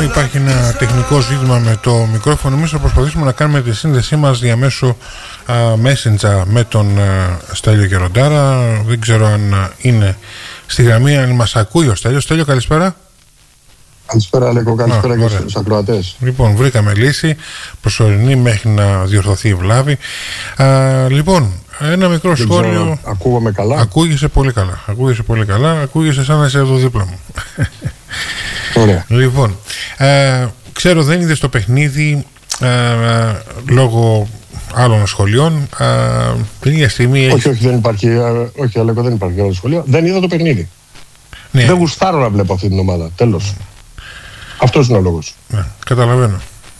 υπάρχει ένα τεχνικό ζήτημα με το μικρόφωνο. Εμείς θα προσπαθήσουμε να κάνουμε τη σύνδεσή μας διαμέσου Messenger με τον Στέλιο Γεροντάρα. Δεν ξέρω αν είναι στη γραμμή, αν μας ακούει ο Στέλιος. Στέλιο, καλησπέρα. Καλησπέρα, Αλέκο. Καλησπέρα και στους ακροατές. Λοιπόν, βρήκαμε λύση προσωρινή μέχρι να διορθωθεί η βλάβη. Λοιπόν, ένα μικρό σχόλιο. Ακούγομαι καλά. Ακούγεσαι πολύ καλά. Ακούγεσαι σαν να είσαι εδώ δίπλα μου. Ωραία. Λοιπόν, ξέρω δεν είδες το παιχνίδι λόγω άλλων σχολείων. Την ίδια στιγμή. Όχι, δεν υπάρχει. Όχι, Αλέκο, δεν υπάρχει άλλο σχολείο. Δεν είδα το παιχνίδι. Ναι. Δεν γουστάρω να βλέπω αυτή την ομάδα. Τέλος. Αυτός είναι ο λόγος. Ναι, καταλαβαίνω.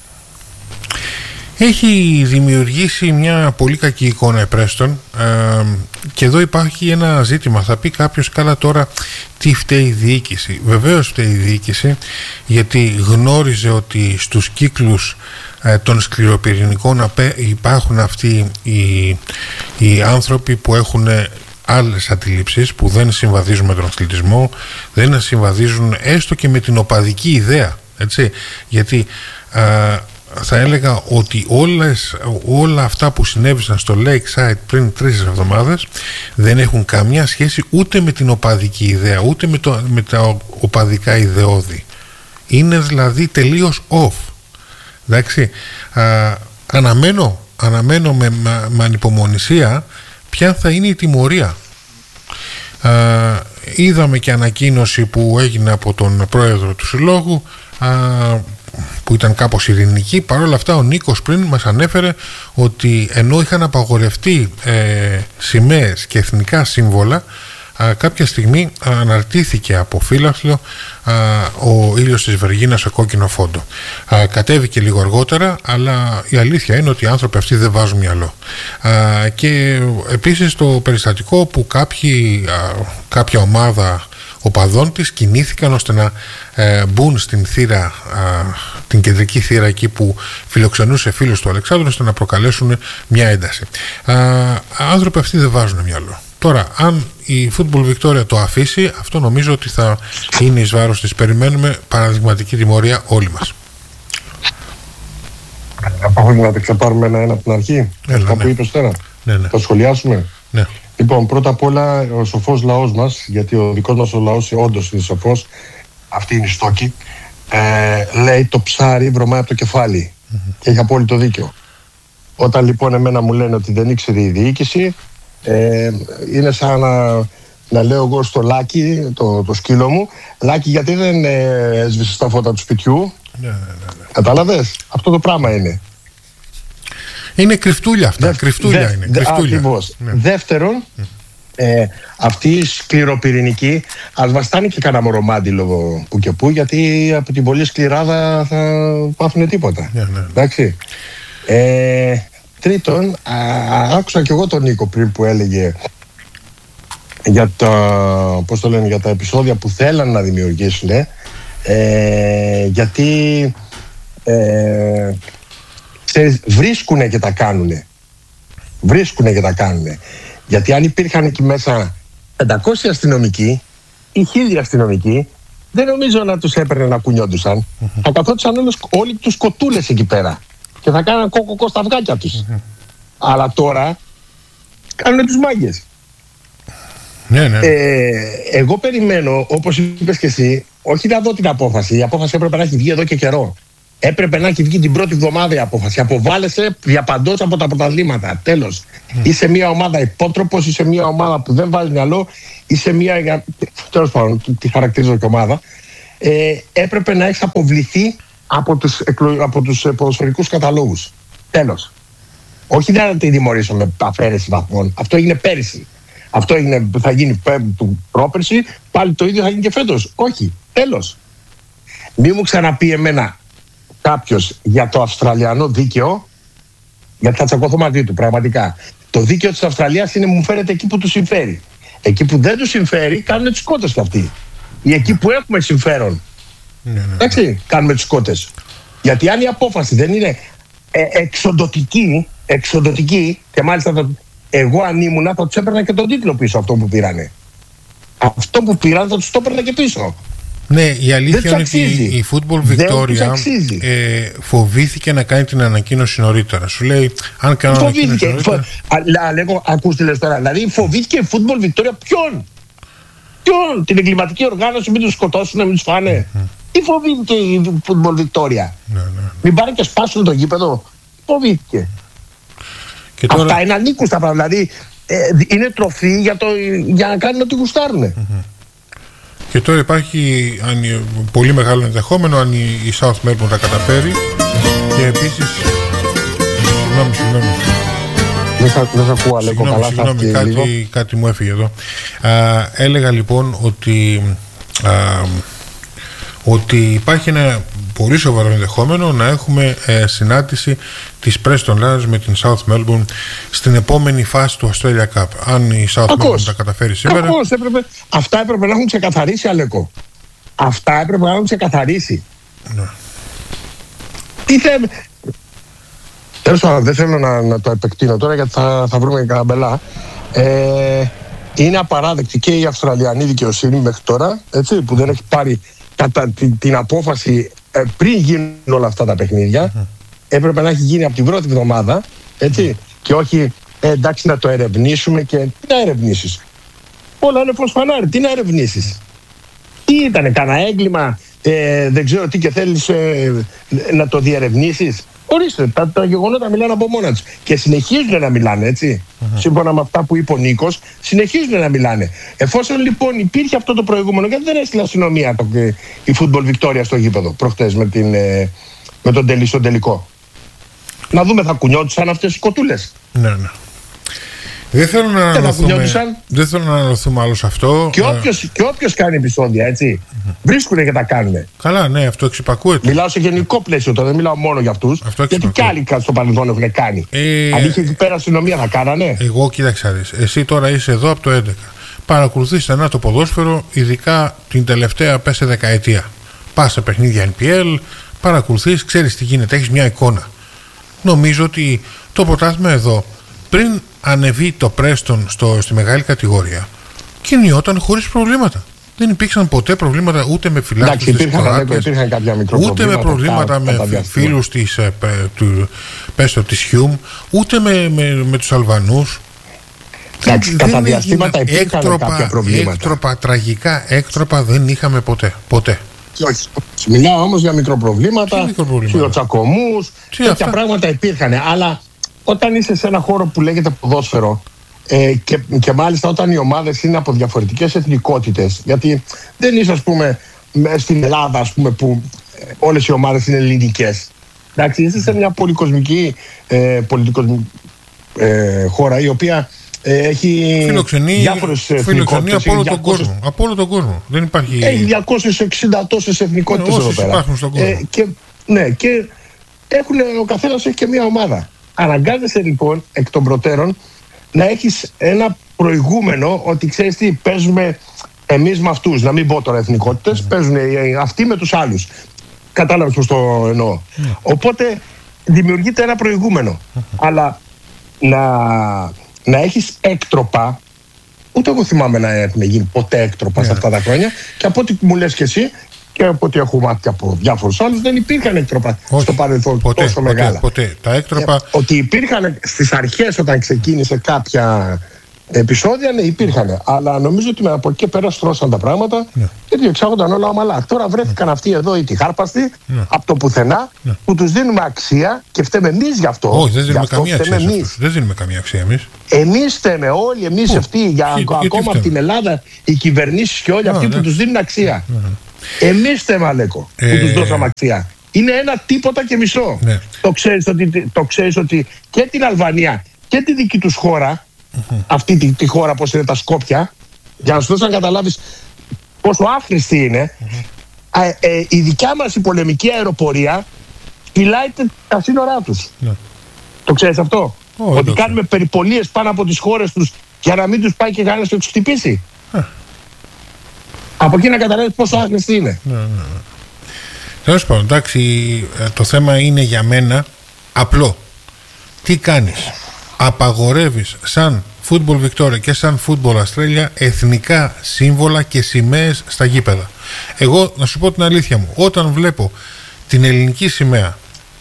Έχει δημιουργήσει μια πολύ κακή εικόνα η Πρέστον και εδώ υπάρχει ένα ζήτημα. Θα πει κάποιος, καλά τώρα τι φταίει η διοίκηση. Βεβαίως φταίει η διοίκηση, γιατί γνώριζε ότι στους κύκλους των σκληροπυρηνικών υπάρχουν αυτοί οι άνθρωποι που έχουν άλλες αντιλήψεις, που δεν συμβαδίζουν με τον αθλητισμό, δεν συμβαδίζουν έστω και με την οπαδική ιδέα, έτσι, γιατί θα έλεγα ότι όλα αυτά που συνέβησαν στο Lakeside πριν 3 εβδομάδες δεν έχουν καμιά σχέση ούτε με την οπαδική ιδέα, ούτε με τα οπαδικά ιδεώδη. Είναι δηλαδή τελείως off. Εντάξει, αναμένω με ανυπομονησία ποια θα είναι η τιμωρία. Είδαμε και ανακοίνωση που έγινε από τον πρόεδρο του συλλόγου, που ήταν κάπως ειρηνική. Παρ' όλα αυτά ο Νίκος πριν μας ανέφερε ότι ενώ είχαν απαγορευτεί σημαίες και εθνικά σύμβολα, κάποια στιγμή αναρτήθηκε από φύλαθλο ο ήλιος της Βεργίνας σε κόκκινο φόντο. Κατέβηκε λίγο αργότερα, αλλά η αλήθεια είναι ότι οι άνθρωποι αυτοί δεν βάζουν μυαλό. Και επίσης το περιστατικό που κάποια ομάδα οπαδών της κινήθηκαν ώστε να μπουν στην θύρα, την κεντρική θύρα εκεί που φιλοξενούσε φίλους του Αλεξάνδρου, ώστε να προκαλέσουν μια ένταση. Άνθρωποι αυτοί δεν βάζουν μυαλό. Τώρα, αν η Football Victoria το αφήσει, αυτό νομίζω ότι θα είναι εις βάρος της. Περιμένουμε παραδειγματική τιμωρία όλοι μας. Να τα ξεπάρουμε ένα από την αρχή. Αυτό που είπες τώρα. Ναι. Θα σχολιάσουμε. Ναι. Λοιπόν, πρώτα απ' όλα ο σοφός λαός μας, γιατί ο δικός μας ο λαός όντως είναι σοφός, αυτή είναι η στόκη, λέει το ψάρι βρωμάει από το κεφάλι. Και έχει απόλυτο δίκιο. Όταν λοιπόν εμένα μου λένε ότι δεν ήξερε η διοίκηση, είναι σαν να λέω εγώ στο Λάκη, το σκύλο μου, Λάκη, γιατί δεν έσβησες τα φώτα του σπιτιού. Ναι. Κατάλαβες, αυτό το πράγμα είναι. Είναι κρυφτούλια αυτά. Κρυφτούλια είναι. Ακριβώς. Ναι. Δεύτερον, αυτή η σκληροπυρηνική, ας βαστάνει και κανένα μωρομάντιλο που και που, γιατί από την πολύ σκληράδα θα πάθουν τίποτα. Ναι. Εντάξει. Τρίτον, άκουσα και εγώ τον Νίκο πριν που έλεγε για για τα επεισόδια που θέλαν να δημιουργήσουν, γιατί βρίσκουνε και τα κάνουνε. Γιατί αν υπήρχαν εκεί μέσα 500 αστυνομικοί ή 1000 αστυνομικοί, δεν νομίζω να τους έπαιρνε να κουνιόντουσαν. Θα καθόντουσαν όλοι τους κοτούλες εκεί πέρα και θα κάναν κοκοκό στα αυγάκια τους. Αλλά τώρα κάνουν τους μάγκες. Ναι. Εγώ περιμένω, όπως είπες και εσύ, όχι να δω την απόφαση. Η απόφαση έπρεπε να έχει βγει εδώ και καιρό. Έπρεπε να έχει βγει την πρώτη εβδομάδα η απόφαση. Αποβάλλεσαι διαπαντός από τα πρωταθλήματα. Τέλος. Είσαι μια ομάδα υπότροπος, είσαι μια ομάδα που δεν βάζει μυαλό, είσαι μια. Τέλος πάντων, τη χαρακτηρίζω και ομάδα. Έπρεπε να έχει αποβληθεί από τους ποδοσφαιρικούς καταλόγους. Τέλος. Όχι να τη τιμωρήσω με αφαίρεση βαθμών. Αυτό έγινε πέρυσι. Αυτό θα γίνει πρόπερση. Πάλι το ίδιο θα γίνει και φέτος. Όχι. Τέλος. Μη μου ξαναπεί εμένα κάποιος για το αυστραλιανό δίκαιο, γιατί θα τσακωθώ μαζί του πραγματικά. Το δίκαιο της Αυστραλίας είναι, μου φέρεται εκεί που του συμφέρει. Εκεί που δεν του συμφέρει κάνουν τις κότες κι αυτοί. Ή εκεί που έχουμε συμφέρον. Εντάξει, κάνουμε τις κότες. Γιατί αν η απόφαση δεν είναι εξοντωτική, και μάλιστα εγώ αν ήμουνα θα τους έπαιρνα και τον τίτλο πίσω αυτό που πήρανε. Αυτό που πήραν θα τους το έπαιρνα και πίσω. Ναι, η αλήθεια είναι ότι η Football Victoria φοβήθηκε να κάνει την ανακοίνωση νωρίτερα. Σου λέει, αν κάνω ανακοίνωση νωρίτερα... Λέγω, ακούστε λες τώρα, δηλαδή φοβήθηκε η Football Victoria ποιον? Την εγκληματική οργάνωση, μην τους σκοτώσουν, μην τους φάνε. Τι φοβήθηκε η Football Victoria? Μην πάνε και σπάσουν το γήπεδο. Φοβήθηκε. Και τώρα... Αυτά είναι ανήκουστα πράγματα. Δηλαδή είναι τροφή για να κάνουν ό,τι γουστάρουν. Και τώρα υπάρχει πολύ μεγάλο ενδεχόμενο αν η South Melbourne τα καταφέρει. Και επίσης... Συγγνώμη. Δεν σε ακούω, Αλέκο, καλά. Συγγνώμη, κάτι μου έφυγε εδώ. Έλεγα λοιπόν ότι υπάρχει ένα πολύ σοβαρό ενδεχόμενο να έχουμε συνάντηση της Preston Lions με την South Melbourne στην επόμενη φάση του Australia Cup. Αν η South Melbourne τα καταφέρει σήμερα... Αυτά έπρεπε να έχουν ξεκαθαρίσει, Αλέκο. Αυτά έπρεπε να έχουν ξεκαθαρίσει. Ναι. Τι θέλουμε... Τέλος πάντων, δεν θέλω να το επεκτείνω τώρα γιατί θα βρούμε καμπελά. Είναι απαράδεκτη και η Αυστραλιανή δικαιοσύνη μέχρι τώρα, έτσι, που δεν έχει πάρει την απόφαση πριν γίνουν όλα αυτά τα παιχνίδια. Έπρεπε να έχει γίνει από την πρώτη εβδομάδα, έτσι, και όχι εντάξει να το ερευνήσουμε. Και τι να ερευνήσεις? Όλα είναι φως φανάρι, τι να ερευνήσεις? Τι ήτανε, κανένα έγκλημα, δεν ξέρω τι, και θέλεις να το διερευνήσεις? Ορίστε, τα γεγονότα μιλάνε από μόνα τους. Και συνεχίζουν να μιλάνε, έτσι. Σύμφωνα με αυτά που είπε ο Νίκος, συνεχίζουν να μιλάνε. Εφόσον λοιπόν υπήρχε αυτό το προηγούμενο, γιατί δεν έστειλε αστυνομία η Football Victoria στο γήπεδο προχτές με τον τελικό? Να δούμε, θα κουνιόντουσαν αυτές οι κοτούλες? Ναι. Δεν θέλω να αναλωθούμε άλλο σε αυτό. Και όποιος κάνει επεισόδια, έτσι, βρίσκουνε και τα κάνουνε. Καλά, ναι, αυτό εξυπακούεται. Μιλάω σε γενικό πλαίσιο τώρα, δεν μιλάω μόνο για αυτούς. Γιατί κι άλλοι στο παρελθόν έχουν κάνει. Αν είχε εκεί πέρα αστυνομία, θα κάνανε. Εγώ, κοίταξε να δεις. Εσύ τώρα είσαι εδώ από το 11. Παρακολουθείς στενά το ποδόσφαιρο, ειδικά την τελευταία δεκαετία. Πας σε παιχνίδια NPL, παρακολουθείς, ξέρεις τι γίνεται, έχεις μια εικόνα. Νομίζω ότι το πρωτάθλημα εδώ, πριν ανεβεί το Preston στη μεγάλη κατηγορία, κινιόταν χωρίς προβλήματα. Δεν υπήρξαν ποτέ προβλήματα ούτε με φιλάθλους της Κοράτες, ούτε με προβλήματα με φίλους της Χιούμ, ούτε με τους Αλβανούς. Κατά διαστήματα υπήρχαν κάποια προβλήματα. Τραγικά έκτροπα δεν είχαμε ποτέ. Όχι. Μιλάω όμως για μικροπροβλήματα, χιλοτσακωμούς, τέτοια πράγματα υπήρχαν. Αλλά όταν είσαι σε ένα χώρο που λέγεται ποδόσφαιρο, και μάλιστα όταν οι ομάδες είναι από διαφορετικές εθνικότητες, γιατί δεν είσαι, ας πούμε, στην Ελλάδα, ας πούμε, που όλες οι ομάδες είναι ελληνικές. Εντάξει, είσαι σε μια πολυκοσμική χώρα η οποία έχει διάφορες εθνικότητες. Από όλο τον κόσμο. Δεν υπάρχει... Έχει 260 τόσες εθνικότητες εδώ πέρα. Και ο καθένας έχει και μια ομάδα. Αναγκάζεσαι λοιπόν εκ των προτέρων να έχεις ένα προηγούμενο, ότι ξέρεις τι, παίζουμε εμείς με αυτούς, να μην πω τώρα εθνικότητες, παίζουν αυτοί με τους άλλους. Κατάλαβες πώς το εννοώ. Οπότε δημιουργείται ένα προηγούμενο. Αλλά να έχεις έκτροπα, ούτε εγώ θυμάμαι να έχουν γίνει ποτέ έκτροπα σε αυτά τα χρόνια, και από ό,τι μου λες και εσύ και από ό,τι έχω μάθει από διάφορους άλλους, δεν υπήρχαν έκτροπα στο παρελθόν τόσο μεγάλα. Ποτέ. Τα έκτροπα... Ότι υπήρχαν στις αρχές όταν ξεκίνησε κάποια επεισόδια, ναι, υπήρχαν. Αλλά νομίζω ότι από εκεί πέρα στρώσαν τα πράγματα και διεξάγονταν όλα ομαλά. Τώρα βρέθηκαν αυτοί εδώ οι τυχάρπαστοι από το πουθενά, που τους δίνουμε αξία και φταίμε εμείς γι' αυτό. Όχι, δεν δίνουμε καμία αξία. Δεν δίνουμε καμία αξία εμείς. Εμείς φταίμε όλοι, εμείς αυτοί, ακόμα από την Ελλάδα, οι κυβερνήσεις και όλοι αυτοί που τους δίνουν αξία. Εμείς φταίμε, Αλέκο, που τους δώσαμε αξία. Είναι ένα τίποτα και μισό. Το ξέρεις ότι και την Αλβανία και τη δική τους χώρα, αυτή τη χώρα πως είναι τα Σκόπια, για να σου δώσω να καταλάβεις πόσο άχρηστη είναι, η δικιά μας η πολεμική αεροπορία φυλάει τα σύνορά τους. Το ξέρεις αυτό? Ότι κάνουμε περιπολίες πάνω από τις χώρες τους για να μην τους πάει και κανένας να τους χτυπήσει. Από εκεί να καταλάβεις πόσο άχρηστη είναι. Τέλος πάντων, εντάξει, το θέμα είναι για μένα απλό. Τι κάνεις? Απαγορεύεις σαν Football Victoria και σαν Football Australia εθνικά σύμβολα και σημαίες στα γήπεδα. Εγώ, να σου πω την αλήθεια μου, όταν βλέπω την ελληνική σημαία,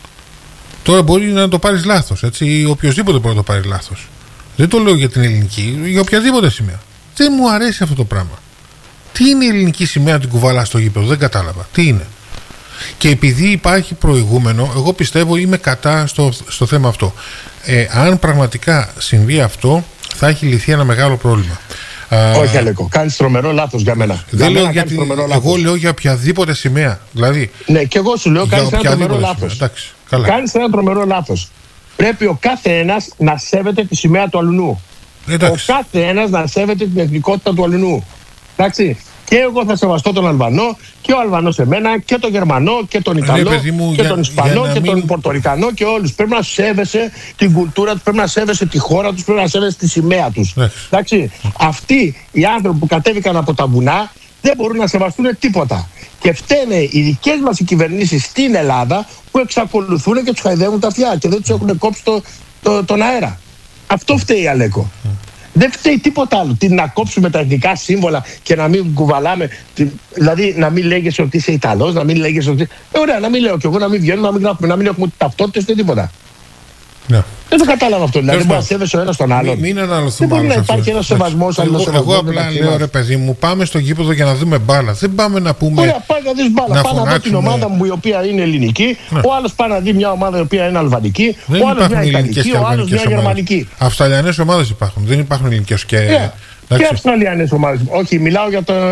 τώρα μπορεί να το πάρεις λάθος, έτσι, ή οποιοδήποτε μπορεί να το πάρει λάθος. Δεν το λέω για την ελληνική, για οποιαδήποτε σημαία. Δεν μου αρέσει αυτό το πράγμα. Τι είναι η ελληνική σημαία, την κουβαλά στο γήπεδο, δεν κατάλαβα. Τι είναι. Και επειδή υπάρχει προηγούμενο, εγώ πιστεύω είμαι κατά στο θέμα αυτό. Αν πραγματικά συμβεί αυτό, θα έχει λυθεί ένα μεγάλο πρόβλημα. Όχι, Αλέκο, κάνεις τρομερό λάθος για μένα. Δεν λέω εγώ λέω για οποιαδήποτε σημαία. Δηλαδή, ναι, και εγώ σου λέω κάνεις ένα τρομερό λάθος. Κάνεις ένα τρομερό λάθος. Πρέπει ο κάθε ένας να σέβεται τη σημαία του αλουνού. Ο κάθε ένας να σέβεται την εθνικότητα του αλουνού. Εντάξει. Και εγώ θα σεβαστώ τον Αλβανό και ο Αλβανός εμένα και τον Γερμανό και τον Ιταλό και τον Ισπανό και τον Πορτορικανό και όλους. Πρέπει να σέβεσαι την κουλτούρα τους, πρέπει να σέβεσαι τη χώρα τους, πρέπει να σέβεσαι τη σημαία τους. Εντάξει. Αυτοί οι άνθρωποι που κατέβηκαν από τα βουνά δεν μπορούν να σεβαστούν τίποτα. Και φταίνε οι δικές μας οι κυβερνήσεις στην Ελλάδα που εξακολουθούν και τους χαϊδεύουν τα αυτιά και δεν τους έχουν κόψει τον αέρα. Αυτό φταίει, Αλέκο. Δεν φταίει τίποτα άλλο. Τι να κόψουμε τα εθνικά σύμβολα και να μην κουβαλάμε. Δηλαδή να μην λέγεσαι ότι είσαι Ιταλός, να μην λέγεσαι ότι. Ωραία, να μην λέω κι εγώ, να μην βγαίνουμε, να μην γράφουμε, να μην έχουμε ταυτότητες, δεν τίποτα. Ναι. Δεν το κατάλαβα αυτό. Δηλαδή, μπορεί να σέβεσαι ο ένας τον άλλον. Μην δεν μπορεί να υπάρχει ένα σεβασμός. Εγώ απλά λέω, ρε παιδί μου, πάμε στο γήπεδο για να δούμε μπάλα. Δεν πάμε να πούμε. Ωραία, πάει να δει μπάλα. Πάει να δει την ομάδα μου η οποία είναι ελληνική. Ο άλλος πάει να δει μια ομάδα η οποία είναι αλβανική. Ο άλλος μια ιταλική. Ο άλλος μια γερμανική. Αυστραλιανές ομάδες υπάρχουν. Δεν υπάρχουν ελληνικές και. Και αυστραλιανές ομάδες. Όχι, μιλάω για το.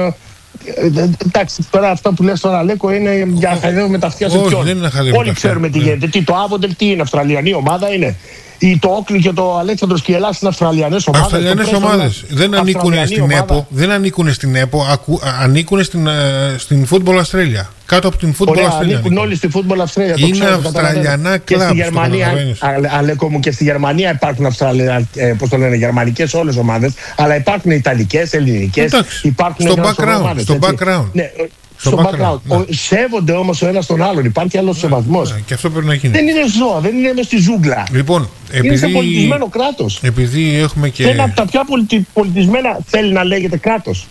Εντάξει, τώρα αυτό που λες τώρα, Αλέκο, είναι για να χαϊδεύουμε τα αυτιά σε ποιον. Όλοι ξέρουμε τι γίνεται. Τι, το Άβοντελ τι είναι, Αυστραλιανή ομάδα είναι. Ή το Όκλι και το Αλέξανδρος και η Ελλάδα είναι Αυστραλιανές ομάδες. Αυστραλιανές ομάδες. Δεν ανήκουν στην ΕΠΟ. Δεν ανήκουν στην ΕΠΟ. Ανήκουν στην Football Australia. Κάτω από την Football Australia. Ανήκουν όλοι στη Football Australia. Είναι Αυστραλιανά κλαμπ. Και στη Γερμανία, Αλέκο μου, και στη Γερμανία υπάρχουν γερμανικές όλες ομάδες. Αλλά υπάρχουν ιταλικές, ελληνικές. Υπάρχουν στο background. Στο background. Σέβονται όμως ο ένας τον άλλον. Υπάρχει άλλος σεβασμός. Και αυτό πρέπει να γίνει. Δεν είναι ζώα, δεν είναι μες στη ζούγκλα. Λοιπόν, είναι σε πολιτισμένο κράτος. Επειδή έχουμε και. Ένα από τα πιο πολιτισμένα θέλει να λέγεται κράτος.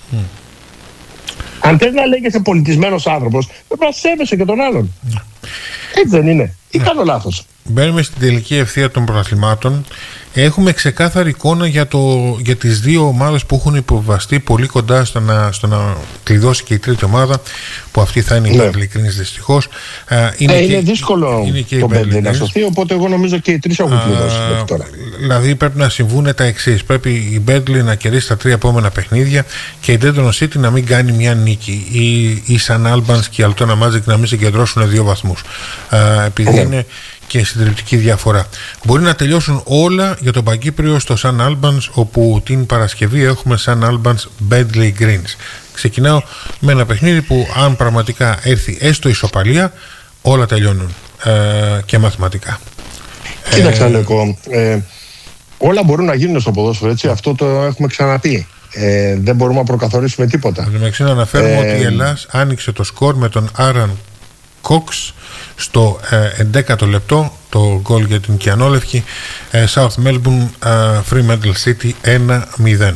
Αν θέλει να λέγεσαι πολιτισμένος άνθρωπος, πρέπει να σέβεσαι και τον άλλον. Έτσι δεν είναι. Ή κάνω λάθος. Μπαίνουμε στην τελική ευθεία των πρωταθλημάτων. Έχουμε ξεκάθαρη εικόνα για τις δύο ομάδες που έχουν υποβαστεί πολύ κοντά στο να κλειδώσει και η τρίτη ομάδα, που αυτή θα είναι η Burnley Greens, δυστυχώς. Είναι δύσκολο το Burnley να σωθεί, οπότε εγώ νομίζω και οι τρεις έχουν κλειδώσει τώρα. Δηλαδή πρέπει να συμβούν τα εξής. Πρέπει η Burnley να κερδίσει τα 3 επόμενα παιχνίδια και η Dayton City να μην κάνει μια νίκη, ή η St Albans και η Altona Magic να μην συγκεντρώσουν 2 βαθμούς, επειδή είναι και συντριπτική διαφορά. Μπορεί να τελειώσουν όλα για τον Παγκύπριο στο St Albans, όπου την Παρασκευή έχουμε St Albans Burnley Greens. Ξεκινάω με ένα παιχνίδι που αν πραγματικά έρθει έστω ισοπαλία, όλα τελειώνουν και μαθηματικά. Κοίταξε, Αλέκο, όλα μπορούν να γίνουν στο ποδόσφαιρο, έτσι. Αυτό το έχουμε ξαναπεί. Δεν μπορούμε να προκαθορίσουμε τίποτα. Να αναφέρουμε ότι η Ελλάς άνοιξε το σκορ με τον Άραν Κόξ στο 11ο λεπτό, το γκολ για την Κιανόλευκη. South Melbourne Fremantle City 1-0.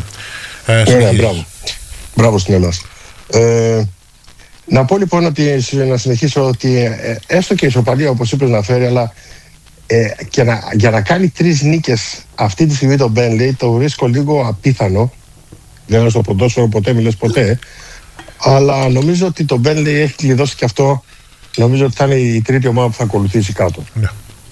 Μπράβο στην Ελλάδα. Να πω λοιπόν ότι, να συνεχίσω, ότι έστω και η ισοπαλία, όπως είπες, να φέρει, αλλά για να κάνει 3 νίκες αυτή τη στιγμή το Burnley το βρίσκω λίγο απίθανο. Δεν είναι στο ποδόσφαιρο, ποτέ μιλες ποτέ, αλλά νομίζω ότι το Burnley έχει κλειδώσει και αυτό. Νομίζω ότι θα είναι η τρίτη ομάδα που θα ακολουθήσει κάτω. Ναι.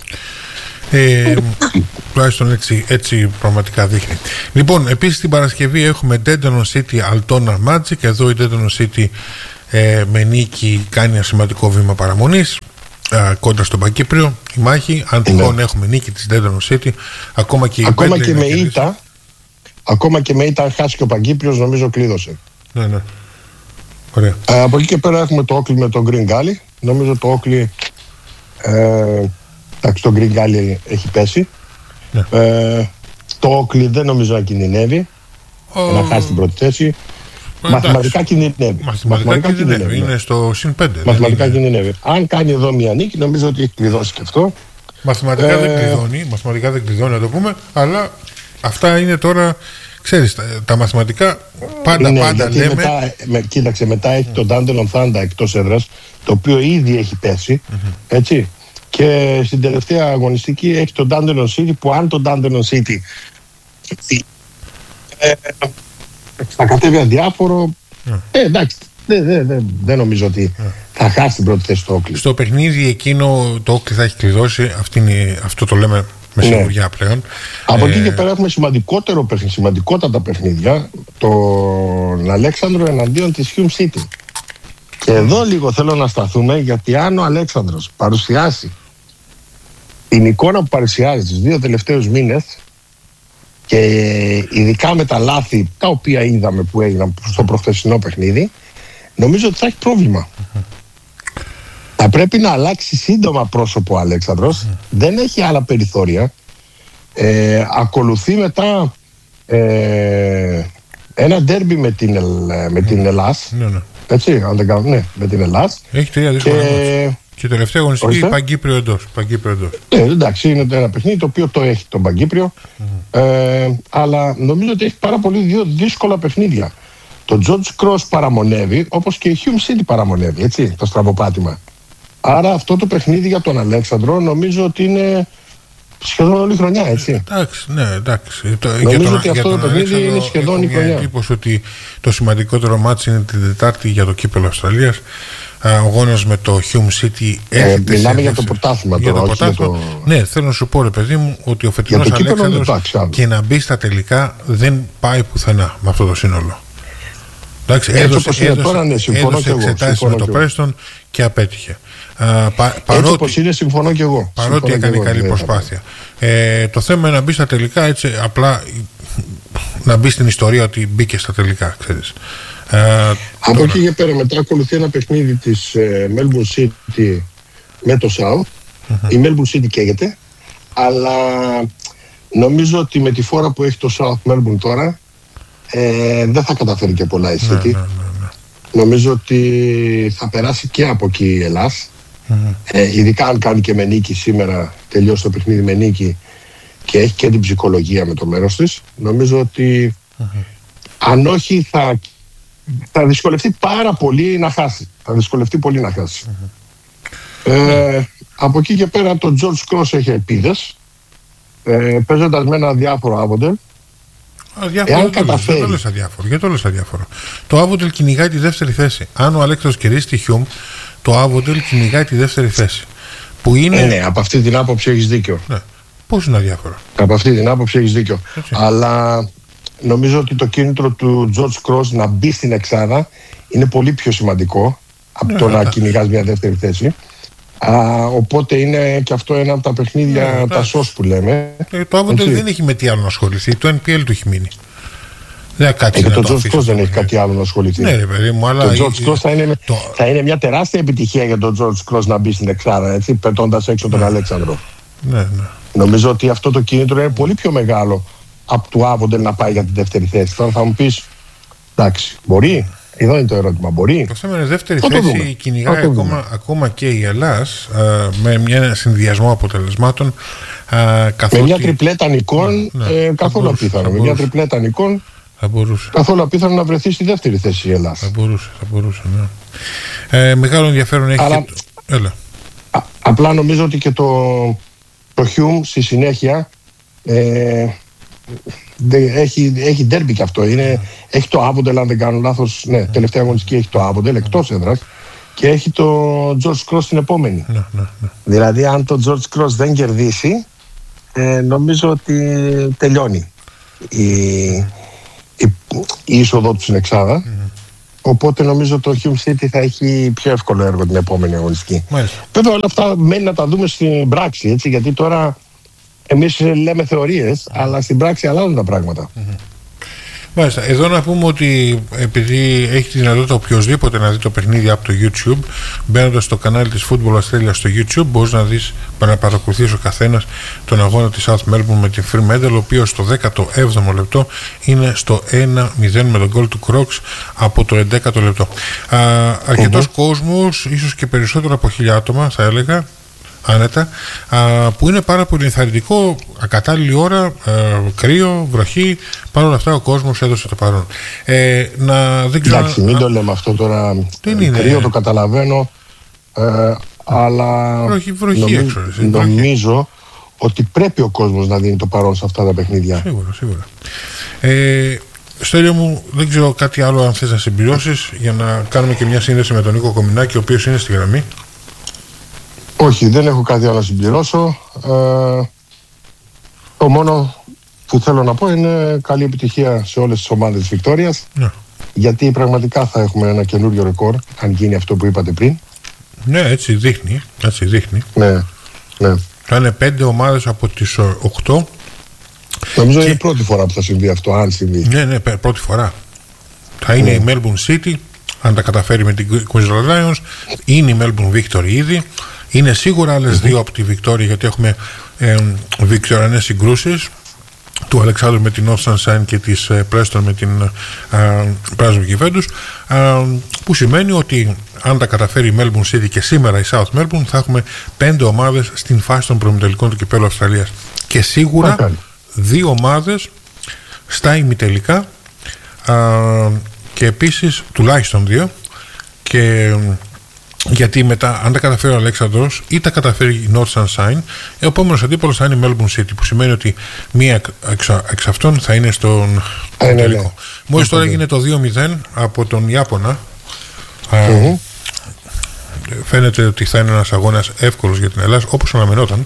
Τουλάχιστον έτσι πραγματικά δείχνει. Λοιπόν, επίσης την Παρασκευή έχουμε Dayton City Altona Magic. Εδώ η Dayton City με νίκη κάνει ένα σημαντικό βήμα παραμονής κόντρα στον Παγκύπριο. Η μάχη, αν τυχόν έχουμε νίκη της Dayton City, ακόμα και με ήττα, αν χάσει και ο Παγκύπριος, νομίζω κλείδωσε. Ναι. Ωραία. Από εκεί και πέρα έχουμε το Όκλι με τον Green Gully. Νομίζω το Όκλι, το Green Gully έχει πέσει. Ναι. Το Όκλι δεν νομίζω να κινδυνεύει να χάσει την πρώτη θέση. Μαθηματικά κινδυνεύει. Μαθηματικά κινδυνεύει. Είναι στο συν 5. Μαθηματικά κινδυνεύει. Αν κάνει εδώ μια νίκη, νομίζω ότι έχει κλειδώσει και αυτό. Μαθηματικά δεν κλειδώνει, να το πούμε, αλλά αυτά είναι τώρα ξέρεις, τα μαθηματικά πάντα λέμε. Κοίταξε, μετά έχει τον Dandenong Thunder εκτός έδρας, το οποίο ήδη έχει πέσει, έτσι. Και στην τελευταία αγωνιστική έχει τον Dandenong City, που αν τον Dandenong City θα κατέβει αδιάφορο, εντάξει, δεν νομίζω ότι θα χάσει την πρώτη θέση στο Όκλι. Στο παιχνίδι εκείνο το Όκλι θα έχει κλειδώσει, αυτό το λέμε με σιγουριά πλέον. Από εκεί και πέρα έχουμε σημαντικότατα παιχνίδια, τον Αλέξανδρο εναντίον της Hume City. Και εδώ λίγο θέλω να σταθούμε, γιατί αν ο Αλέξανδρος παρουσιάσει την εικόνα που παρουσιάζει τους 2 τελευταίους μήνες, και ειδικά με τα λάθη τα οποία είδαμε που έγιναν στο προχθεσινό παιχνίδι, νομίζω ότι θα έχει πρόβλημα. Θα πρέπει να αλλάξει σύντομα πρόσωπο ο Αλέξανδρος. Δεν έχει άλλα περιθώρια. Ακολουθεί μετά ένα ντέρμπι με την Ελλάς. Έτσι, αν δεν κάνω, με την Ελλάς. Έχει 3 δύσκολα μάτς. Και τελευταία αγωνιστική Παγκύπριο εντός. Εντάξει, είναι ένα παιχνίδι το οποίο το έχει τον Παγκύπριο. Αλλά νομίζω ότι έχει πάρα πολύ 2 δύσκολα παιχνίδια. Το George Cross παραμονεύει, όπως και η Hume City παραμονεύει, έτσι, το στραβοπάτημα. Άρα αυτό το παιχνίδι για τον Αλέξανδρο νομίζω ότι είναι σχεδόν όλη η χρονιά, έτσι. Εντάξει. Νομίζω ότι αυτό το παιχνίδι είναι σχεδόν η χρονιά. Έχω εντύπωση ότι το σημαντικότερο μάτς είναι την Τετάρτη για το κύπελλο Αυστραλίας. Ο αγώνας με το Hume City έρχεται. Μιλάμε για το πρωτάθλημα τώρα. Ναι, θέλω να σου πω, ρε παιδί μου, ότι ο φετινός Αλέξανδρος και να μπει στα τελικά δεν πάει πουθενά με αυτό το σύνολο. Εντάξει, έδωσε εξετάσεις με το Πρέστον και απέτυχε. Έτσι όπως είναι, συμφωνώ και εγώ. Παρότι έκανε καλή προσπάθεια. Το θέμα είναι να μπει στα τελικά, έτσι απλά να μπει στην ιστορία ότι μπήκε στα τελικά, ξέρεις. Από εκεί και πέρα μετά ακολουθεί ένα παιχνίδι της Melbourne City με το South. Η Melbourne City καίγεται, αλλά νομίζω ότι με τη φόρα που έχει το South Melbourne τώρα δεν θα καταφέρει και πολλά η City. Νομίζω ότι θα περάσει και από εκεί η Ελλάς. Ειδικά αν κάνει και με νίκη σήμερα, τελειώσει το παιχνίδι με νίκη και έχει και την ψυχολογία με το μέρος της, νομίζω ότι αν όχι θα δυσκολευτεί πάρα πολύ να χάσει. Από εκεί και πέρα το George Cross έχει ελπίδες, παίζοντας με ένα διάφορο Avondale. Εάν καταφέρει. Γιατί το λες αδιάφορο. Το Avondale κυνηγάει τη δεύτερη θέση. Αν ο Αλέξανδρος κερδίσει τη Hume, το Avondale κυνηγάει τη δεύτερη θέση. Που είναι... Ναι, από αυτή την άποψη έχεις δίκιο. Ναι. Πώς είναι αδιάφορο. Από αυτή την άποψη έχεις δίκιο. Έτσι. Αλλά νομίζω ότι το κίνητρο του George Cross να μπει στην εξάδα είναι πολύ πιο σημαντικό από το να κυνηγάς μια δεύτερη θέση. Οπότε είναι και αυτό ένα από τα παιχνίδια, τα σως που λέμε. Το Avondale δεν έχει με τι άλλο να ασχοληθεί. Το NPL του έχει μείνει. Και το George Cross δεν έχει κάτι άλλο να ασχοληθεί. Ναι, ρε παιδί μου, αλλά το George Cross θα είναι μια τεράστια επιτυχία για τον George Cross να μπει στην εξάδα, έτσι, πετώντας έξω τον Αλέξανδρο. Ναι. Νομίζω ότι αυτό το κίνητρο είναι πολύ πιο μεγάλο από του Avondale να πάει για την δεύτερη θέση. Τώρα θα μου πεις, εντάξει, μπορεί. Εδώ είναι το ερώτημα, μπορεί. Το θέμα είναι δεύτερη θέση, κυνηγάει ακόμα και η Ελλάς με ένα συνδυασμό αποτελεσμάτων. Με μια τριπλέτα νικών, καθόλου απίθανο. Με μια τριπλέτα νικών, καθόλου απίθανο να βρεθεί στη δεύτερη θέση η Ελλάς. Θα μπορούσε, ναι. Μεγάλο ενδιαφέρον έχει. Αλλά, έλα. Απλά νομίζω ότι και το Hume στη συνέχεια έχει ντέρμπι και αυτό. Έχει το Avondale, αν δεν κάνω λάθος. Ναι, τελευταία αγωνιστική έχει το Avondale εκτός έδρας και έχει το George Cross την επόμενη. Δηλαδή, αν το George Cross δεν κερδίσει, νομίζω ότι τελειώνει η είσοδο του στην εξάδα. Οπότε νομίζω το Hume City θα έχει πιο εύκολο έργο την επόμενη αγωνιστική. Βέβαια, όλα αυτά μένει να τα δούμε στην πράξη, έτσι, γιατί τώρα εμείς λέμε θεωρίες, αλλά στην πράξη αλλάζουν τα πράγματα. Μάλιστα. Εδώ να πούμε ότι επειδή έχει τη δυνατότητα οποιοδήποτε να δει το παιχνίδι από το YouTube, μπαίνοντας στο κανάλι της Football Australia στο YouTube, μπορείς να παρακολουθείς ο καθένας τον αγώνα της South Melbourne με την Fremantle, ο οποίος στο 17ο λεπτό είναι στο 1-0 με τον γκολ του Crocs από το 11ο λεπτό. Αρκετός κόσμος, ίσως και περισσότερο από 1.000 άτομα θα έλεγα, άνετα, που είναι πάρα πολύ ενθαρρυντικό. Ακατάλληλη ώρα, κρύο, βροχή, παρ' όλα αυτά ο κόσμος έδωσε το παρόν. Δεν ξέρω. Εντάξει, μην το λέμε αυτό τώρα. Κρύο το καταλαβαίνω, αλλά νομίζω ότι πρέπει ο κόσμος να δίνει το παρόν σε αυτά τα παιχνίδια. Σίγουρα. Στέλιο μου, δεν ξέρω κάτι άλλο αν θες να συμπληρώσεις για να κάνουμε και μια σύνδεση με τον Νίκο Κομινάκη, ο οποίος είναι στη γραμμή. Όχι, δεν έχω κάτι άλλο να συμπληρώσω. Το μόνο που θέλω να πω είναι καλή επιτυχία σε όλες τις ομάδες της Βικτόριας. Ναι. Γιατί πραγματικά θα έχουμε ένα καινούριο ρεκόρ, αν γίνει αυτό που είπατε πριν. Ναι, έτσι δείχνει. Ναι. Θα είναι 5 ομάδες από τις 8. Νομίζω είναι η πρώτη φορά που θα συμβεί αυτό, αν συμβεί. Ναι, πρώτη φορά. Θα είναι η Melbourne City, αν τα καταφέρει με την Queensland Lions. Είναι η Melbourne Victory ήδη. Είναι σίγουρα άλλες δύο από τη Victoria, γιατί έχουμε βικτωριανές συγκρούσεις του Αλεξάνδρου με την North Sunshine και της Preston με την Brunswick Juventus, που σημαίνει ότι αν τα καταφέρει η Melbourne City και σήμερα η South Melbourne, θα έχουμε 5 ομάδες στην φάση των προημιτελικών του Κυπέλλου Αυστραλίας και σίγουρα 2 ομάδες στα ημιτελικά, και επίσης τουλάχιστον 2, και γιατί μετά, αν τα καταφέρει ο Αλέξανδρος ή τα καταφέρει η North Sunshine, ο επόμενος αντίπολος θα είναι η Melbourne City, που σημαίνει ότι μία εξ αυτών θα είναι στον τελικό. Μόλις τώρα έγινε το 2-0 από τον Ιάπωνα. Φαίνεται ότι θα είναι ένας αγώνας εύκολος για την Ελλάδα, όπως αναμενόταν.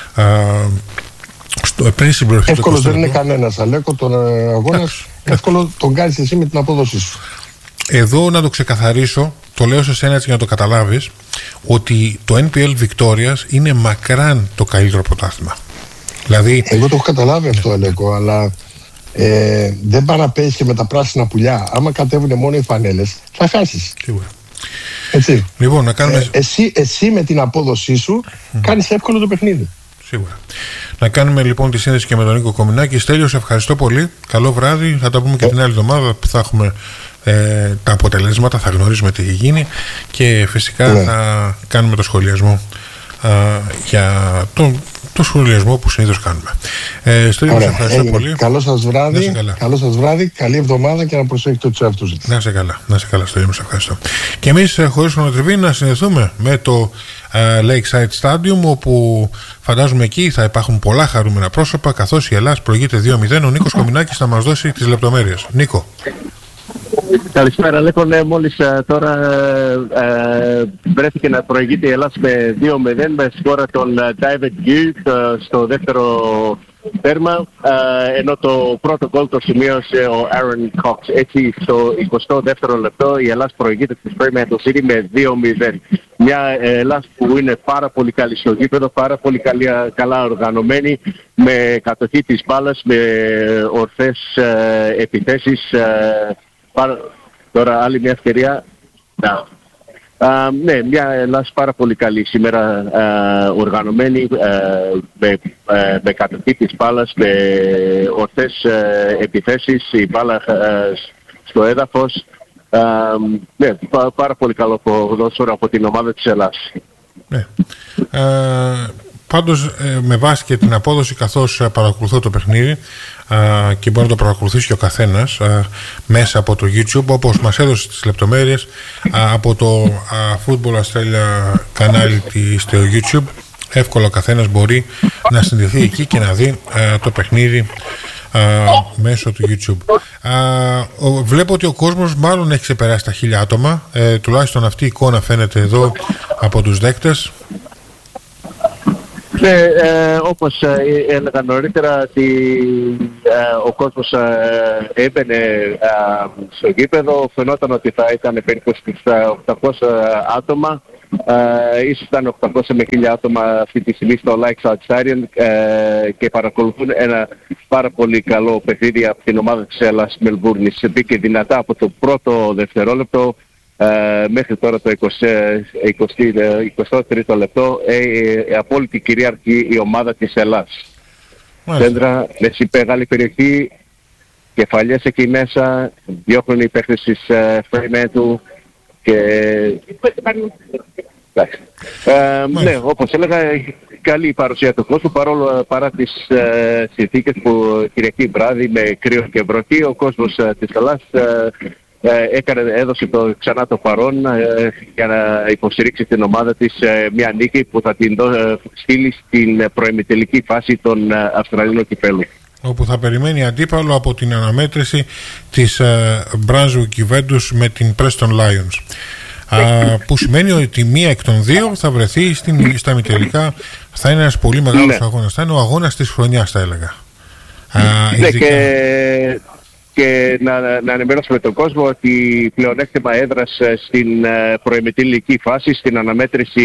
Εύκολος δεν είναι κανένας, Αλέκο. Τον αγώνα εύκολο τον κάνεις εσύ με την απόδοσή σου. Εδώ να το ξεκαθαρίσω, το λέω σε σένα έτσι για να το καταλάβεις, ότι το NPL Victorias είναι μακράν το καλύτερο πρωτάθλημα. Δηλαδή, εγώ το έχω καταλάβει αυτό, Αλέκο, αλλά δεν πάει να παίζεις και με τα πράσινα πουλιά. Άμα κατέβουν μόνο οι φανέλες, θα χάσεις. Σίγουρα. Έτσι. Λοιπόν, να κάνουμε... εσύ με την απόδοσή σου κάνεις εύκολο το παιχνίδι. Σίγουρα. Να κάνουμε λοιπόν τη σύνδεση και με τον Νίκο Κομινάκη. Στέλιο, σε ευχαριστώ πολύ. Καλό βράδυ. Θα τα πούμε και την άλλη εβδομάδα που θα έχουμε τα αποτελέσματα, θα γνωρίζουμε τι έχει γίνει και φυσικά θα κάνουμε το σχολιασμό για το σχολιασμό που συνήθως κάνουμε. Στέλιο, σε ευχαριστώ πολύ. Καλό σας βράδυ, καλή εβδομάδα και να προσέχετε τους εαυτούς σας. Να σε καλά, Στέλιο, σε ευχαριστώ. Και εμείς χωρίς χρονοτριβή να συνδεθούμε με το Lakeside Stadium, όπου φαντάζομαι εκεί θα υπάρχουν πολλά χαρούμενα πρόσωπα, καθώς η Ελλάδα προηγείται 2-0. Ο Νίκος Κομινάκης θα μας δώσει τις λεπτομέρειες. Νίκο. Καλησπέρα. Λοιπόν, μόλις τώρα βρέθηκε να προηγείται η Ελλάδα με 2-0 με σκόρα τον David Hughes στο δεύτερο τέρμα, ενώ το πρώτο γκολ το σημείωσε ο Aaron Cox. Έτσι στο 22ο λεπτό η Ελλάδα προηγείται της Fremantle City με 2-0. Μια Ελλάδα που είναι πάρα πολύ καλή στο γήπεδο, πάρα πολύ καλά οργανωμένη, με κατοχή της μπάλας, με ορθές επιθέσεις. Τώρα άλλη μια ευκαιρία. Ναι, μια Ελλάδα πάρα πολύ καλή σήμερα, οργανωμένη, με κατοχή της μπάλας, με ορθές επιθέσεις, η μπάλα στο έδαφος. Ναι, πάρα πολύ καλό ποδόσφαιρο από την ομάδα της Ελλάδας. Ναι. Πάντως με βάση και την απόδοση, καθώς παρακολουθώ το παιχνίδι και μπορεί να το παρακολουθήσει και ο καθένας μέσα από το YouTube, όπως μας έδωσε τις λεπτομέρειες από το Football Australia κανάλι στο YouTube, εύκολα ο καθένας μπορεί να συνδεθεί εκεί και να δει το παιχνίδι μέσω του YouTube. Βλέπω ότι ο κόσμος μάλλον έχει ξεπεράσει τα 1000 άτομα, τουλάχιστον αυτή η εικόνα φαίνεται εδώ από τους δέκτες. Ναι, όπως έλεγα νωρίτερα, ο κόσμος έμπαινε στο γήπεδο, φαινόταν ότι θα ήταν περίπου στις 800 άτομα. Ίσως ήταν 800 με 1000 άτομα αυτή τη στιγμή στο Lakeside Stadium και παρακολουθούν ένα πάρα πολύ καλό παιχνίδι από την ομάδα της Ελλάς Μελβούρνης. Μπήκε δυνατά από το πρώτο δευτερόλεπτο μέχρι τώρα το 23ο λεπτό, απόλυτη κυρίαρχη η ομάδα της Ελλάς. Σέντρα, σε μεγάλη περιοχή, κεφαλιές εκεί μέσα, διώχνουν οι παίκτες της Fremantle και Ναι, όπως έλεγα, καλή η παρουσία του κόσμου παρά τις συνθήκες που Κυριακή βράδυ με κρύο και βροχή ο κόσμος της Ελλάς έδωσε ξανά το παρόν για να υποστηρίξει την ομάδα της μια νίκη που θα την στείλει στην προημιτελική φάση των Αυστραλίνων κυπέλλου, όπου θα περιμένει αντίπαλο από την αναμέτρηση της Brunswick Juventus με την Preston Lions. Που σημαίνει ότι μία εκ των δύο θα βρεθεί στα ημιτελικά. Θα είναι ένας πολύ μεγάλος αγώνας. Θα είναι ο αγώνας της χρονιάς, θα έλεγα. Και να ενημερώσουμε τον κόσμο ότι πλεονέκτημα έδρας στην προημιτελική φάση, στην αναμέτρηση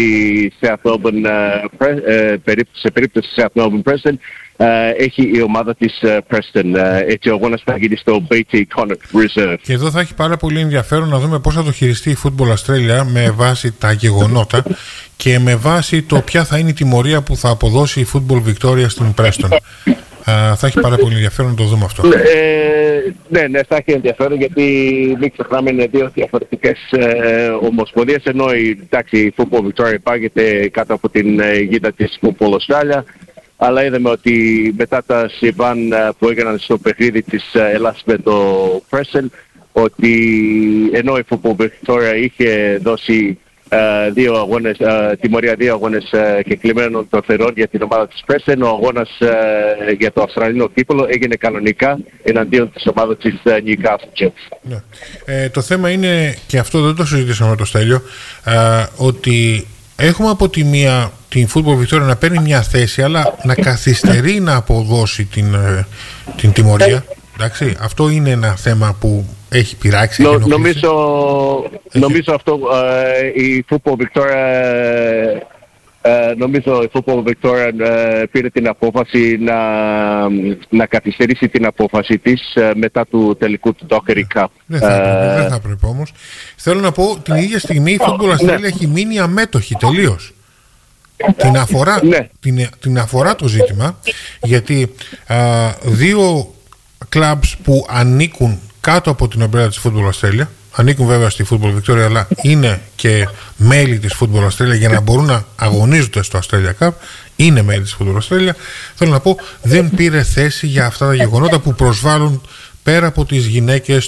σε περίπτωση South Melbourne Preston, έχει η ομάδα της Preston. Έτσι ο αγώνας θα γίνει στο BT Connacht Reserve. Και εδώ θα έχει πάρα πολύ ενδιαφέρον να δούμε πώς θα το χειριστεί η Football Australia με βάση τα γεγονότα και με βάση το ποια θα είναι η τιμωρία που θα αποδώσει η Football Victoria στην Preston. Θα έχει πάρα πολύ ενδιαφέρον να το δούμε αυτό. Ναι, θα έχει ενδιαφέρον, γιατί μην ξεχνάμε είναι δύο διαφορετικές ομοσπονδίες, ενώ η Football Victoria πάγεται κάτω από την αιγίδα της Football Australia. Αλλά είδαμε ότι μετά τα συμβάν που έγιναν στο παιχνίδι της Ελλάς με το Preston, ότι ενώ η Football Victoria είχε δώσει τιμωρία 2 αγώνες κεκλειμένων των θερών για την ομάδα της Preston, ο αγώνας για το Αυστραλινό κύπελλο έγινε κανονικά εναντίον της ομάδας της Newcastle Jets. Ναι. Το θέμα είναι, και αυτό δεν το συζητήσαμε με το Στέλιο, ότι έχουμε από τη μία την Football Victoria να παίρνει μια θέση, αλλά να καθυστερεί να αποδώσει την τιμωρία. Εντάξει, αυτό είναι ένα θέμα που έχει πειράξει. Νομίζω αυτό η Football Victoria πήρε την απόφαση να καθυστερήσει την απόφαση της μετά του τελικού του Dockery Cup. Δεν θα έπρεπε όμως. Θέλω να πω, την ίδια στιγμή η Football Australia έχει μείνει αμέτωχη τελείως. Την αφορά το ζήτημα, γιατί δύο κλαμπς που ανήκουν κάτω από την ομπρέλα της Football Australia, ανήκουν βέβαια στη Football Victoria, αλλά είναι και μέλη της Football Australia για να μπορούν να αγωνίζονται στο Australia Cup, είναι μέλη της Football Australia. Θέλω να πω, δεν πήρε θέση για αυτά τα γεγονότα που προσβάλλουν πέρα από τις γυναίκες,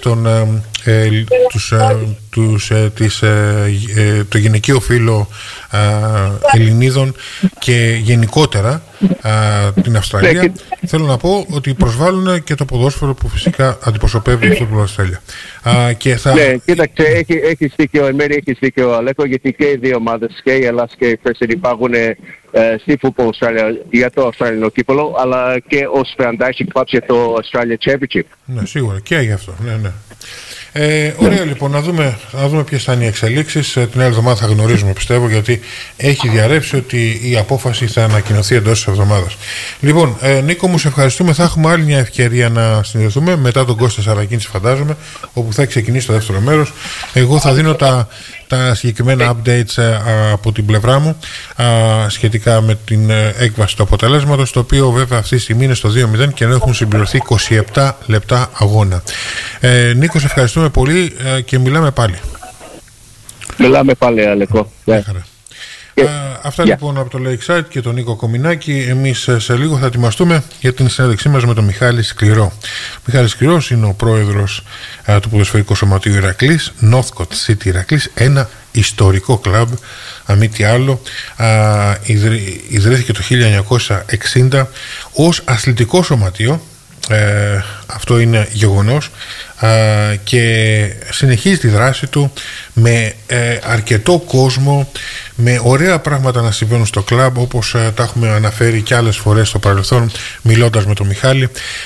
το γυναικείο φύλο Ελληνίδων και γενικότερα την Αυστραλία. Θέλω να πω ότι προσβάλλουν και το ποδόσφαιρο που φυσικά αντιπροσωπεύει η Football Australia. Ναι, κοίταξε, έχεις δίκιο Αλέκο, γιατί και οι δύο ομάδες, και η Ελλάς και η Preston, υπάρχουν στη Football Australia για το Αυστραλινό κύπελλο, αλλά και ως franchise clubs για το Australia Championship. Ναι, σίγουρα και γι' αυτό. Ναι. Ωραία, λοιπόν, να δούμε ποιες θα είναι οι εξελίξεις. Την άλλη εβδομάδα θα γνωρίζουμε, πιστεύω, γιατί έχει διαρρεύσει ότι η απόφαση θα ανακοινωθεί εντός της εβδομάδας. Λοιπόν, Νίκο μου, σε ευχαριστούμε. Θα έχουμε άλλη μια ευκαιρία να συνδεθούμε μετά τον Κώστα Σαρακίνηση, φαντάζομαι, όπου θα ξεκινήσει το δεύτερο μέρος. Εγώ θα δίνω τα συγκεκριμένα updates από την πλευρά μου σχετικά με την έκβαση του αποτελέσματος, το οποίο βέβαια αυτή τη στιγμή είναι στο 2-0 και έχουν συμπληρωθεί 27 λεπτά αγώνα. Νίκο, σε ευχαριστούμε πολύ και μιλάμε πάλι. Μιλάμε πάλι, Αλεκό. Αυτά λοιπόν από το Lakeside και τον Νίκο Κομινάκη. Εμείς σε λίγο θα ετοιμαστούμε για την συνέντευξή μας με τον Μιχάλη Σκληρό. Μιχάλης Σκληρός είναι ο πρόεδρος του ποδοσφαιρικού σωματείου Ηρακλής, Northcote City Ηρακλής, ένα ιστορικό κλαμπ, αν μη τι άλλο. Ιδρύθηκε το 1960 ως αθλητικό σωματείο. Αυτό είναι γεγονός, και συνεχίζει τη δράση του με αρκετό κόσμο, με ωραία πράγματα να συμβαίνουν στο κλαμπ, όπως τα έχουμε αναφέρει και άλλες φορές στο παρελθόν μιλώντας με τον Μιχάλη,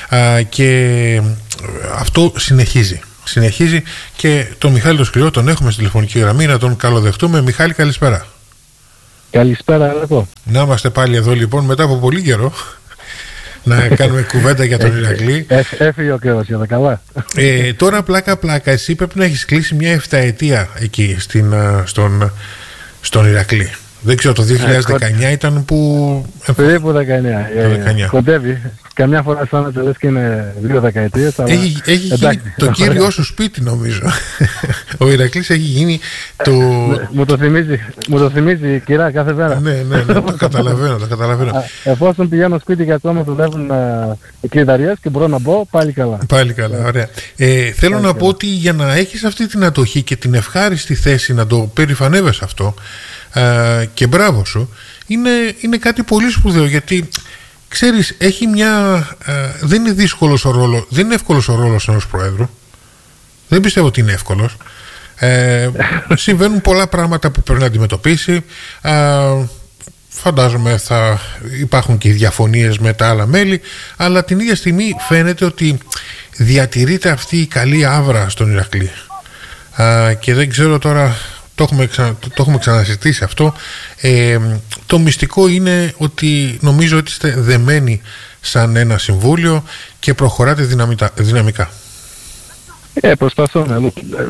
και αυτό συνεχίζει και τον Μιχάλη τον Σκληρό τον έχουμε στη τηλεφωνική γραμμή, να τον καλοδεχτούμε. Μιχάλη, καλησπέρα. Καλησπέρα, Αλέκο. Να είμαστε πάλι εδώ λοιπόν μετά από πολύ καιρό να κάνουμε κουβέντα για τον Ηρακλή. Έφυγε ο καιρός για τα καλά. Τώρα πλάκα εσύ πρέπει να έχεις κλείσει μια 7 ετία εκεί στον Ηρακλή. Δεν ξέρω, το 2019 ήταν που... Περίπου 19. Κοντεύει. Καμιά φορά αισθάνεται λες και είναι 2 δεκαετίες. Έχει γίνει το κύριο σου σπίτι, νομίζω. Ο Ηρακλής έχει γίνει το... Μου το θυμίζει η κυρά κάθε μέρα. Ναι, το καταλαβαίνω. Εφόσον πηγαίνω σπίτι και ακόμα δουλεύουν οι κλειδαριές και μπορώ να μπω, πάλι καλά. Πάλι καλά, ωραία. Θέλω να πω ότι για να έχεις αυτή την ατοχή και την ευχάριστη θέση να το περηφανεύεσαι αυτό, και μπράβο σου, είναι κάτι πολύ σπουδαίο, γιατί ξέρεις, έχει δεν είναι δύσκολος ο ρόλος, δεν είναι εύκολος ο ρόλος ενός Προέδρου. Δεν πιστεύω ότι είναι εύκολος. Συμβαίνουν πολλά πράγματα που πρέπει να αντιμετωπίσει. Φαντάζομαι θα υπάρχουν και διαφωνίες με τα άλλα μέλη, αλλά την ίδια στιγμή φαίνεται ότι διατηρείται αυτή η καλή άβρα στον Ηρακλή. Και δεν ξέρω τώρα, το έχουμε ξανασυζητήσει αυτό. Το μυστικό είναι ότι νομίζω ότι είστε δεμένοι σαν ένα συμβούλιο και προχωράτε δυναμικά. Προσπαθούμε.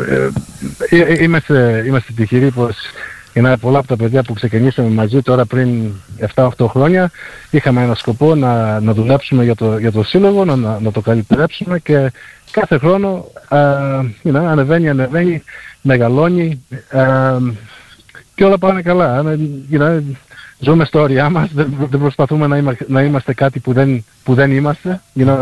Είμαστε τυχεροί πως είναι πολλά από τα παιδιά που ξεκινήσαμε μαζί τώρα πριν 7-8 χρόνια. Είχαμε ένα σκοπό να δουλέψουμε για το σύλλογο, να το καλυτερέψουμε, και κάθε χρόνο ανεβαίνει, μεγαλώνει, και όλα πάνε καλά. Ζούμε στο όρια μας, δεν προσπαθούμε να είμαστε κάτι που δεν είμαστε.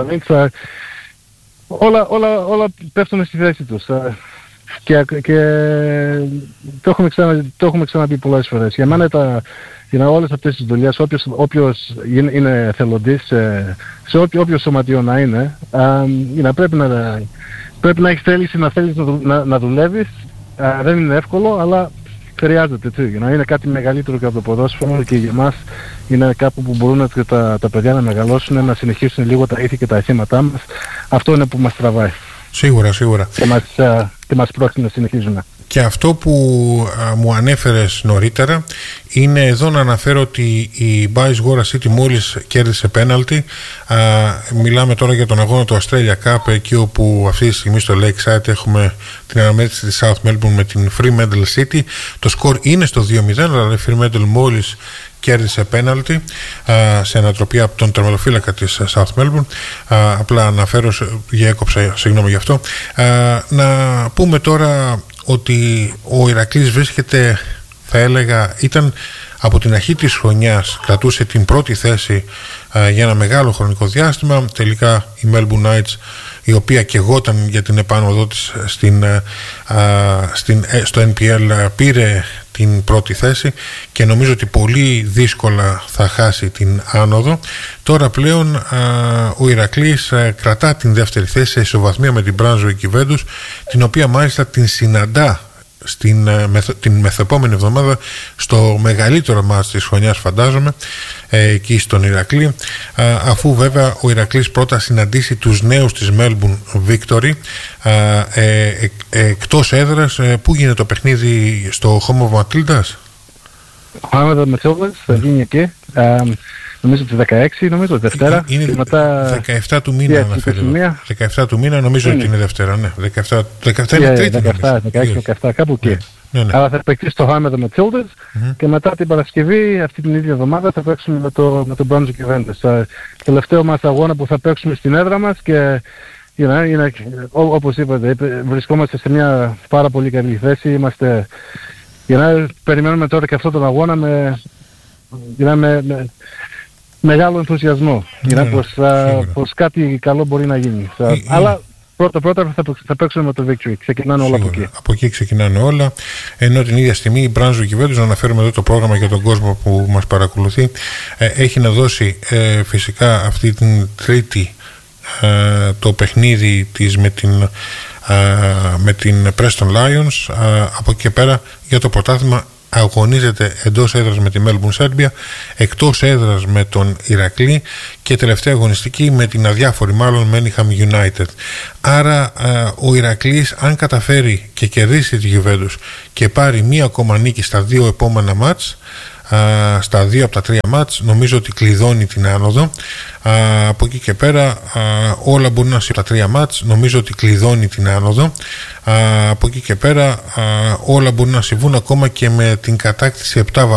Όλα πέφτουν στη θέση τους. Και το έχουμε ξαναπεί πολλές φορές. Για μένα όλες αυτές τις δουλειές, όποιος είναι εθελοντής σε όποιο σωματείο να είναι, πρέπει να έχεις θέληση, να θέλεις να δουλεύεις. Δεν είναι εύκολο, αλλά χρειάζεται. Είναι κάτι μεγαλύτερο και από το ποδόσφαιρο, και για εμάς είναι κάπου που μπορούν τα παιδιά να μεγαλώσουν, να συνεχίσουν λίγο τα ήθη και τα αισθήματά μας. Αυτό είναι που μας τραβάει. Σίγουρα. Και μας πρόκειται να συνεχίζουμε. Και αυτό που μου ανέφερες νωρίτερα είναι εδώ να αναφέρω ότι η Bays Gora City μόλις κέρδισε πέναλτι. Μιλάμε τώρα για τον αγώνα του Australia Cup, εκεί όπου αυτή τη στιγμή στο Lakeside έχουμε την αναμέτρηση της South Melbourne με την Fremantle City. Το σκορ είναι στο 2-0, αλλά η Fremantle μόλις κέρδισε πέναλτι σε ανατροπή από τον τερματοφύλακα της South Melbourne. Απλά αναφέρω, έκοψα, συγγνώμη γι' αυτό. Να πούμε τώρα ότι ο Ηρακλής βρίσκεται, θα έλεγα, ήταν από την αρχή της χρονιάς, κρατούσε την πρώτη θέση για ένα μεγάλο χρονικό διάστημα. Τελικά η Melbourne Knights, η οποία καιγόταν για την επάνωδό της στο NPL, πήρε την πρώτη θέση και νομίζω ότι πολύ δύσκολα θα χάσει την άνοδο. Τώρα πλέον ο Ηρακλής κρατά την δεύτερη θέση σε ισοβαθμία με την Brunswick Juventus, την οποία μάλιστα την συναντά την μεθεπόμενη εβδομάδα στο μεγαλύτερο μάτς της χρονιάς, φαντάζομαι, εκεί στον Ηρακλή, αφού βέβαια ο Ηρακλής πρώτα συναντήσει τους νέους της Melbourne Victory εκτός έδρας. Πού γίνεται το παιχνίδι? Στο Home of Matildas? Home of Matildas θα γίνει εκεί, νομίζω ότι 16, νομίζω Δευτέρα. Είναι και μετά 17 του μήνα, αναφέρεται. 17 του μήνα, νομίζω ότι είναι Δευτέρα, ναι. 17 είναι Τρίτη. 16-17, κάπου εκεί. Ναι. Αλλά θα παιχτεί στο Home of the Matildas και μετά την Παρασκευή, αυτή την ίδια εβδομάδα, θα παίξουμε με το Brunswick Juventus. Τελευταίο μας αγώνα που θα παίξουμε στην έδρα μας, και είναι, όπως είπατε, βρισκόμαστε σε μια πάρα πολύ καλή θέση. Περιμένουμε τώρα και αυτόν τον αγώνα με μεγάλο ενθουσιασμό, πως κάτι καλό μπορεί να γίνει. Αλλά πρώτα θα παίξουμε με το Victory. Ξεκινάνε όλα από εκεί. Από εκεί ξεκινάνε όλα. Ενώ την ίδια στιγμή η Brunswick Juventus, να αναφέρουμε εδώ το πρόγραμμα για τον κόσμο που μας παρακολουθεί, έχει να δώσει φυσικά αυτή την Τρίτη το παιχνίδι της με την Preston Lions. Από εκεί και πέρα για το πρωτάθλημα αγωνίζεται εντός έδρας με τη Melbourne Serbia, εκτός έδρας με τον Ηρακλή και τελευταία αγωνιστική με την αδιάφορη μάλλον Manningham United. Άρα ο Ηρακλής, αν καταφέρει και κερδίσει τη Juventus και πάρει μία ακόμα νίκη στα δύο επόμενα μάτς, στα 2 από τα 3 μάτς, νομίζω ότι κλειδώνει την άνοδο. Από εκεί και πέρα όλα μπορούν να συμβούν. Τα 3 μάτς νομίζω ότι κλειδώνει την άνοδο. Από εκεί και πέρα όλα μπορούν να συμβούν, ακόμα και με την κατάκτηση 7